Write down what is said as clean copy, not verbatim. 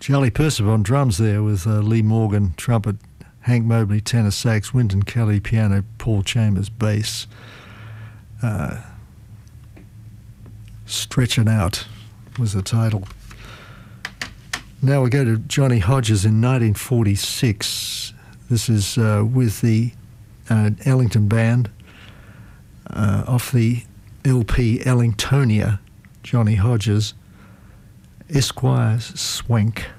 Charlie Persip on drums there with Lee Morgan, trumpet, Hank Mobley, tenor sax, Wynton Kelly, piano, Paul Chambers, bass. Stretching Out was the title. Now we go to Johnny Hodges in 1946. This is with the Ellington Band off the LP Ellingtonia, Johnny Hodges, Esquire's Swank.